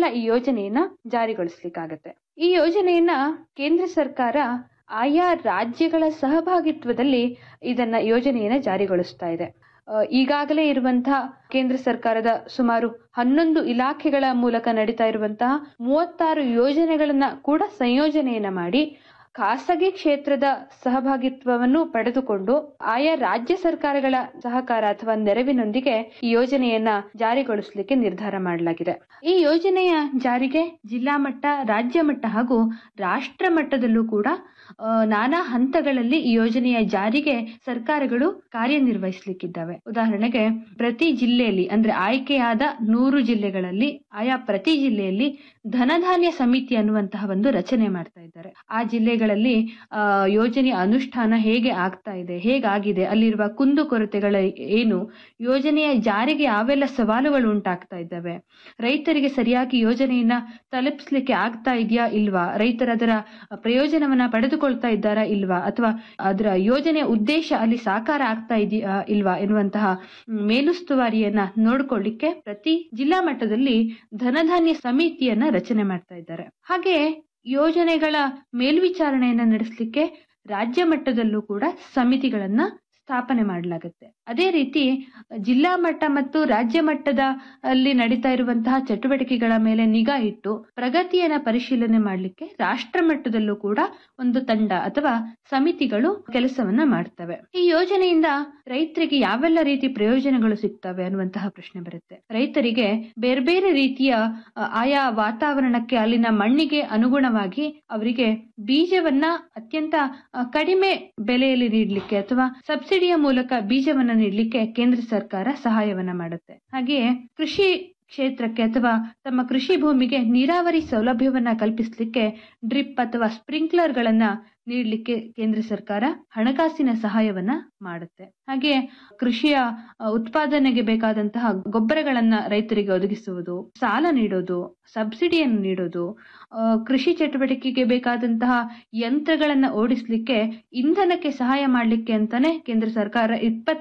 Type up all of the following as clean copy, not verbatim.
ಈ ಯೋಜನೆಯನ್ನ ಜಾರಿಗೊಳಿಸ್ಲಿಕ್ಕಾಗತ್ತೆ. ಈ ಯೋಜನೆಯನ್ನ ಕೇಂದ್ರ ಸರ್ಕಾರ ಆಯಾ ರಾಜ್ಯಗಳ ಸಹಭಾಗಿತ್ವದಲ್ಲಿ ಯೋಜನೆಯನ್ನ ಜಾರಿಗೊಳಿಸ್ತಾ ಇದೆ. ಈಗಾಗಲೇ ಇರುವಂತಹ ಕೇಂದ್ರ ಸರ್ಕಾರದ ಸುಮಾರು 11 ಇಲಾಖೆಗಳ ಮೂಲಕ ನಡೀತಾ ಇರುವಂತಹ 36 ಯೋಜನೆಗಳನ್ನ ಕೂಡ ಸಂಯೋಜನೆಯನ್ನ ಮಾಡಿ ಖಾಸಗಿ ಕ್ಷೇತ್ರದ ಸಹಭಾಗಿತ್ವವನ್ನು ಪಡೆದುಕೊಂಡು ಆಯಾ ರಾಜ್ಯ ಸರ್ಕಾರಗಳ ಸಹಕಾರ ಅಥವಾ ನೆರವಿನೊಂದಿಗೆ ಈ ಯೋಜನೆಯನ್ನ ಜಾರಿಗೊಳಿಸಲಿಕ್ಕೆ ನಿರ್ಧಾರ ಮಾಡಲಾಗಿದೆ. ಈ ಯೋಜನೆಯ ಜಾರಿಗೆ ಜಿಲ್ಲಾ ಮಟ್ಟ, ರಾಜ್ಯ ಮಟ್ಟ ಹಾಗೂ ರಾಷ್ಟ್ರ ಮಟ್ಟದಲ್ಲೂ ಕೂಡ ನಾನಾ ಹಂತಗಳಲ್ಲಿ ಈ ಯೋಜನೆಯ ಜಾರಿಗೆ ಸರ್ಕಾರಗಳು ಕಾರ್ಯನಿರ್ವಹಿಸಲಿಕ್ಕಿದ್ದಾವೆ. ಉದಾಹರಣೆಗೆ ಪ್ರತಿ ಜಿಲ್ಲೆಯಲ್ಲಿ ಅಂದ್ರೆ ಆಯ್ಕೆಯಾದ 100 ಜಿಲ್ಲೆಗಳಲ್ಲಿ ಆಯಾ ಪ್ರತಿ ಜಿಲ್ಲೆಯಲ್ಲಿ ಧನಧಾನ್ಯ ಸಮಿತಿ ಅನ್ನುವಂತಹ ಒಂದು ರಚನೆ ಮಾಡ್ತಾ ಇದ್ದಾರೆ. ಆ ಜಿಲ್ಲೆಗಳಲ್ಲಿ ಯೋಜನೆಯ ಅನುಷ್ಠಾನ ಹೇಗೆ ಆಗ್ತಾ ಇದೆ, ಹೇಗಾಗಿದೆ, ಅಲ್ಲಿರುವ ಕುಂದುಕೊರತೆಗಳ ಏನು, ಯೋಜನೆಯ ಜಾರಿಗೆ ಯಾವೆಲ್ಲ ಸವಾಲುಗಳು ಉಂಟಾಗ್ತಾ ಇದ್ದಾವೆ, ರೈತರಿಗೆ ಸರಿಯಾಗಿ ಯೋಜನೆಯನ್ನ ತಲುಪಿಸ್ಲಿಕ್ಕೆ ಆಗ್ತಾ ಇದೆಯಾ ಇಲ್ವಾ, ರೈತರ ಅದರ ಪ್ರಯೋಜನವನ್ನ ಪಡೆದುಕೊಳ್ತಾ ಇದ್ದಾರಾ ಇಲ್ವಾ, ಅಥವಾ ಅದರ ಯೋಜನೆಯ ಉದ್ದೇಶ ಅಲ್ಲಿ ಸಾಕಾರ ಆಗ್ತಾ ಇದೆಯಾ ಇಲ್ವಾ ಎನ್ನುವಂತಹ ಮೇಲುಸ್ತುವಾರಿಯನ್ನ ನೋಡ್ಕೊಳ್ಳಿಕ್ಕೆ ಪ್ರತಿ ಜಿಲ್ಲಾ ಮಟ್ಟದಲ್ಲಿ ಧನಧಾನ್ಯ ಸಮಿತಿಯನ್ನ ರಚನೆ ಮಾಡ್ತಾ ಇದ್ದಾರೆ. ಹಾಗೆ ಯೋಜನೆಗಳ ಮೇಲ್ವಿಚಾರಣೆಯನ್ನ ನಡೆಸಲಿಕ್ಕೆ ರಾಜ್ಯ ಮಟ್ಟದಲ್ಲೂ ಕೂಡ ಸಮಿತಿಗಳನ್ನ ಸ್ಥಾಪನೆ ಮಾಡಲಾಗುತ್ತೆ. ಅದೇ ರೀತಿ ಜಿಲ್ಲಾ ಮಟ್ಟ ಮತ್ತು ರಾಜ್ಯ ಮಟ್ಟದ ಅಲ್ಲಿ ನಡೀತಾ ಇರುವಂತಹ ಚಟುವಟಿಕೆಗಳ ಮೇಲೆ ನಿಗಾ ಇಟ್ಟು ಪ್ರಗತಿಯನ್ನ ಪರಿಶೀಲನೆ ಮಾಡಲಿಕ್ಕೆ ರಾಷ್ಟ್ರ ಮಟ್ಟದಲ್ಲೂ ಕೂಡ ಒಂದು ತಂಡ ಅಥವಾ ಸಮಿತಿಗಳು ಕೆಲಸವನ್ನ ಮಾಡ್ತವೆ. ಈ ಯೋಜನೆಯಿಂದ ರೈತರಿಗೆ ಯಾವೆಲ್ಲ ರೀತಿ ಪ್ರಯೋಜನಗಳು ಸಿಗ್ತವೆ ಅನ್ನುವಂತಹ ಪ್ರಶ್ನೆ ಬರುತ್ತೆ. ರೈತರಿಗೆ ಬೇರೆ ಬೇರೆ ರೀತಿಯ ಆಯಾ ವಾತಾವರಣಕ್ಕೆ, ಅಲ್ಲಿನ ಮಣ್ಣಿಗೆ ಅನುಗುಣವಾಗಿ ಅವರಿಗೆ ಬೀಜವನ್ನ ಅತ್ಯಂತ ಕಡಿಮೆ ಬೆಲೆಯಲ್ಲಿ ನೀಡಲಿಕ್ಕೆ ಅಥವಾ ಸಬ್ಸಿಡಿಯ ಮೂಲಕ ಬೀಜವನ್ನ ನೀಡಲಿಕ್ಕೆ ಕೇಂದ್ರ ಸರ್ಕಾರ ಸಹಾಯವನ್ನ ಮಾಡುತ್ತೆ. ಹಾಗೆಯೇ ಕೃಷಿ ಕ್ಷೇತ್ರಕ್ಕೆ ಅಥವಾ ತಮ್ಮ ಕೃಷಿ ಭೂಮಿಗೆ ನೀರಾವರಿ ಸೌಲಭ್ಯವನ್ನ ಕಲ್ಪಿಸಲಿಕ್ಕೆ ಡ್ರಿಪ್ ಅಥವಾ ಸ್ಪ್ರಿಂಕ್ಲರ್ ಗಳನ್ನ ನೀಡಲಿಕ್ಕೆ ಕೇಂದ್ರ ಸರ್ಕಾರ ಹಣಕಾಸಿನ ಸಹಾಯವನ್ನ ಮಾಡುತ್ತೆ. ಹಾಗೆ ಕೃಷಿಯ ಉತ್ಪಾದನೆಗೆ ಬೇಕಾದಂತಹ ಗೊಬ್ಬರಗಳನ್ನ ರೈತರಿಗೆ ಒದಗಿಸುವುದು, ಸಾಲ ನೀಡೋದು, ಸಬ್ಸಿಡಿಯನ್ನು ನೀಡೋದು, ಕೃಷಿ ಚಟುವಟಿಕೆಗೆ ಬೇಕಾದಂತಹ ಯಂತ್ರಗಳನ್ನ ಓಡಿಸ್ಲಿಕ್ಕೆ, ಇಂಧನಕ್ಕೆ ಸಹಾಯ ಮಾಡಲಿಕ್ಕೆ ಅಂತಾನೆ ಕೇಂದ್ರ ಸರ್ಕಾರ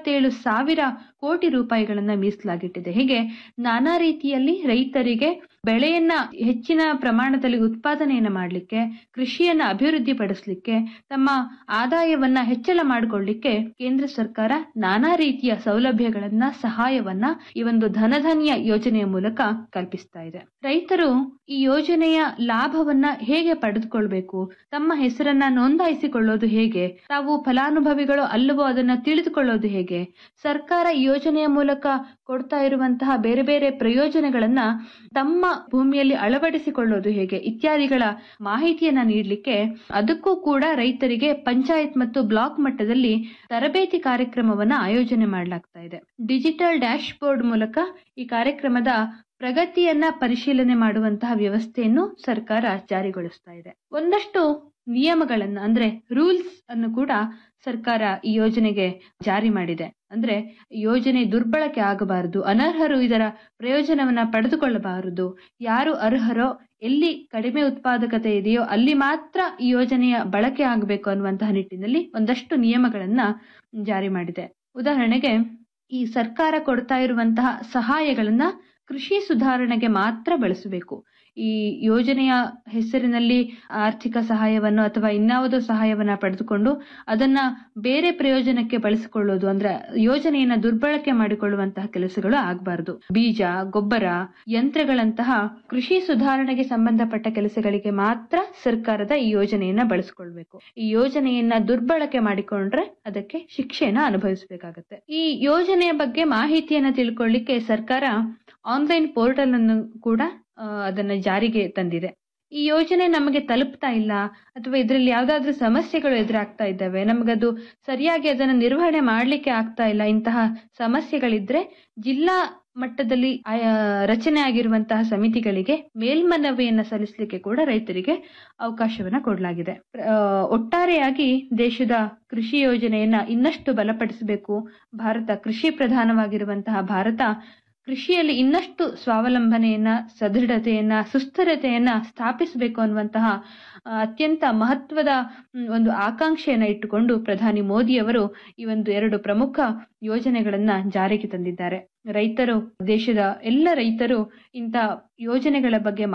27,000 ಕೋಟಿ ರೂಪಾಯಿಗಳನ್ನ ಮೀಸಲಾಗಿಟ್ಟಿದೆ. ಹೀಗೆ ನಾನಾ ರೀತಿಯಲ್ಲಿ ರೈತರಿಗೆ ಬೆಳೆಯನ್ನ ಹೆಚ್ಚಿನ ಪ್ರಮಾಣದಲ್ಲಿ ಉತ್ಪಾದನೆಯನ್ನ ಮಾಡಲಿಕ್ಕೆ, ಕೃಷಿಯನ್ನ ಅಭಿವೃದ್ಧಿ ಪಡಿಸಲಿಕ್ಕೆ, ತಮ್ಮ ಆದಾಯವನ್ನ ಹೆಚ್ಚಳ ಮಾಡಿಕೊಳ್ಳಿಕ್ಕೆ ಕೇಂದ್ರ ಸರ್ಕಾರ ನಾನಾ ರೀತಿಯ ಸೌಲಭ್ಯಗಳನ್ನ, ಸಹಾಯವನ್ನ ಈ ಒಂದು ಧನಧಾನ್ಯ ಯೋಜನೆಯ ಮೂಲಕ ಕಲ್ಪಿಸ್ತಾ ಇದೆ. ರೈತರು ಈ ಯೋಜನೆಯ ಲಾಭವನ್ನ ಹೇಗೆ ಪಡೆದುಕೊಳ್ಬೇಕು, ತಮ್ಮ ಹೆಸರನ್ನ ನೋಂದಾಯಿಸಿಕೊಳ್ಳೋದು ಹೇಗೆ, ತಾವು ಫಲಾನುಭವಿಗಳು ಅಲ್ಲವೋ ಅದನ್ನ ತಿಳಿದುಕೊಳ್ಳೋದು ಹೇಗೆ, ಸರ್ಕಾರ ಈ ಯೋಜನೆಯ ಮೂಲಕ ಕೊಡ್ತಾ ಇರುವಂತಹ ಬೇರೆ ಬೇರೆ ಪ್ರಯೋಜನಗಳನ್ನ ತಮ್ಮ ಭೂಮಿಯಲ್ಲಿ ಅಳವಡಿಸಿಕೊಳ್ಳೋದು ಹೇಗೆ ಇತ್ಯಾದಿಗಳ ಮಾಹಿತಿಯನ್ನ ನೀಡಲಿಕ್ಕೆ ಅದಕ್ಕೂ ಕೂಡ ರೈತರಿಗೆ ಪಂಚಾಯತ್ ಮತ್ತು ಬ್ಲಾಕ್ ಮಟ್ಟದಲ್ಲಿ ತರಬೇತಿ ಕಾರ್ಯಕ್ರಮವನ್ನ ಆಯೋಜನೆ ಮಾಡಲಾಗ್ತಾ ಇದೆ. ಡಿಜಿಟಲ್ ಡ್ಯಾಶ್ ಬೋರ್ಡ್ ಮೂಲಕ ಈ ಕಾರ್ಯಕ್ರಮದ ಪ್ರಗತಿಯನ್ನ ಪರಿಶೀಲನೆ ಮಾಡುವಂತಹ ವ್ಯವಸ್ಥೆಯನ್ನು ಸರ್ಕಾರ ಜಾರಿಗೊಳಿಸ್ತಾ ಇದೆ. ಒಂದಷ್ಟು ನಿಯಮಗಳನ್ನ ಅಂದ್ರೆ ರೂಲ್ಸ್ ಅನ್ನು ಕೂಡ ಸರ್ಕಾರ ಈ ಯೋಜನೆಗೆ ಜಾರಿ ಮಾಡಿದೆ. ಅಂದ್ರೆ ಯೋಜನೆ ದುರ್ಬಳಕೆ ಆಗಬಾರದು, ಅನರ್ಹರು ಇದರ ಪ್ರಯೋಜನವನ್ನ ಪಡೆದುಕೊಳ್ಳಬಾರದು, ಯಾರು ಅರ್ಹರೋ, ಎಲ್ಲಿ ಕಡಿಮೆ ಉತ್ಪಾದಕತೆ ಇದೆಯೋ ಅಲ್ಲಿ ಮಾತ್ರ ಈ ಯೋಜನೆಯ ಬಳಕೆ ಆಗಬೇಕು ಅನ್ನುವಂತಹ ನಿಟ್ಟಿನಲ್ಲಿ ಒಂದಷ್ಟು ನಿಯಮಗಳನ್ನ ಜಾರಿ ಮಾಡಿದೆ. ಉದಾಹರಣೆಗೆ ಈ ಸರ್ಕಾರ ಕೊಡ್ತಾ ಇರುವಂತಹ ಸಹಾಯಗಳನ್ನ ಕೃಷಿ ಸುಧಾರಣೆಗೆ ಮಾತ್ರ ಬಳಸಬೇಕು. ಈ ಯೋಜನೆಯ ಹೆಸರಿನಲ್ಲಿ ಆರ್ಥಿಕ ಸಹಾಯವನ್ನು ಅಥವಾ ಇನ್ಯಾವುದೋ ಸಹಾಯವನ್ನ ಪಡೆದುಕೊಂಡು ಅದನ್ನ ಬೇರೆ ಪ್ರಯೋಜನಕ್ಕೆ ಬಳಸಿಕೊಳ್ಳೋದು, ಅಂದ್ರೆ ಯೋಜನೆಯನ್ನ ದುರ್ಬಳಕೆ ಮಾಡಿಕೊಳ್ಳುವಂತಹ ಕೆಲಸಗಳು ಆಗಬಾರದು. ಬೀಜ, ಗೊಬ್ಬರ, ಯಂತ್ರಗಳಂತಹ ಕೃಷಿ ಸುಧಾರಣೆಗೆ ಸಂಬಂಧಪಟ್ಟ ಕೆಲಸಗಳಿಗೆ ಮಾತ್ರ ಸರ್ಕಾರದ ಈ ಯೋಜನೆಯನ್ನ ಬಳಸಿಕೊಳ್ಬೇಕು. ಈ ಯೋಜನೆಯನ್ನ ದುರ್ಬಳಕೆ ಮಾಡಿಕೊಂಡ್ರೆ ಅದಕ್ಕೆ ಶಿಕ್ಷೆಯನ್ನ ಅನುಭವಿಸಬೇಕಾಗತ್ತೆ. ಈ ಯೋಜನೆಯ ಬಗ್ಗೆ ಮಾಹಿತಿಯನ್ನ ತಿಳ್ಕೊಳ್ಳಿಕ್ಕೆ ಸರ್ಕಾರ ಆನ್ಲೈನ್ ಪೋರ್ಟಲ್ ಅನ್ನು ಕೂಡ ಅದನ್ನ ಜಾರಿಗೆ ತಂದಿದೆ. ಈ ಯೋಜನೆ ನಮಗೆ ತಲುಪ್ತಾ ಇಲ್ಲ ಅಥವಾ ಇದರಲ್ಲಿ ಯಾವ್ದಾದ್ರೂ ಸಮಸ್ಯೆಗಳು ಎದುರಾಗ್ತಾ ಇದ್ದಾವೆ, ನಮಗದು ಸರಿಯಾಗಿ ಅದನ್ನ ನಿರ್ವಹಣೆ ಮಾಡ್ಲಿಕ್ಕೆ ಆಗ್ತಾ ಇಲ್ಲ, ಇಂತಹ ಸಮಸ್ಯೆಗಳಿದ್ರೆ ಜಿಲ್ಲಾ ಮಟ್ಟದಲ್ಲಿ ರಚನೆ ಆಗಿರುವಂತಹ ಸಮಿತಿಗಳಿಗೆ ಮೇಲ್ಮನವಿಯನ್ನ ಸಲ್ಲಿಸಲಿಕ್ಕೆ ಕೂಡ ರೈತರಿಗೆ ಅವಕಾಶವನ್ನ ಕೊಡಲಾಗಿದೆ. ಒಟ್ಟಾರೆಯಾಗಿ ದೇಶದ ಕೃಷಿ ಯೋಜನೆಯನ್ನ ಇನ್ನಷ್ಟು ಬಲಪಡಿಸಬೇಕು. ಭಾರತ ಕೃಷಿ ಪ್ರಧಾನವಾಗಿರುವಂತಹ ಭಾರತ ಕೃಷಿಯಲ್ಲಿ ಇನ್ನಷ್ಟು ಸ್ವಾವಲಂಬನೆಯನ್ನ, ಸದೃಢತೆಯನ್ನ, ಸುಸ್ಥಿರತೆಯನ್ನ ಸ್ಥಾಪಿಸಬೇಕು ಅನ್ನುವಂತಹ ಅತ್ಯಂತ ಮಹತ್ವದ ಒಂದು ಆಕಾಂಕ್ಷೆಯನ್ನ ಇಟ್ಟುಕೊಂಡು ಪ್ರಧಾನಿ ಮೋದಿಯವರು ಈ ಒಂದು 2 ಪ್ರಮುಖ ಯೋಜನೆಗಳನ್ನ ಜಾರಿಗೆ ತಂದಿದ್ದಾರೆ. ದೇಶದ ಎಲ್ಲ ರೈತರು ಇಂಥ ಯೋಜನೆಗಳ ಬಗ್ಗೆ